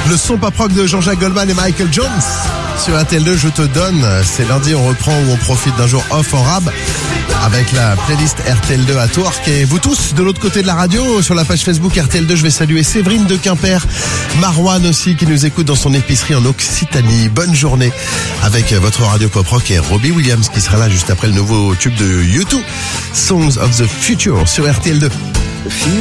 Le son pop rock de Jean-Jacques Goldman et Michael Jones sur RTL2, je te donne. C'est lundi, on reprend où on profite d'un jour off en rab avec la playlist RTL2 at Work. Et vous tous, de l'autre côté de la radio, sur la page Facebook RTL2, je vais saluer Séverine de Quimper, Marwan aussi qui nous écoute dans son épicerie en Occitanie. Bonne journée avec votre radio pop rock et Robbie Williams qui sera là juste après le nouveau tube de U2, Songs of the Future sur RTL2.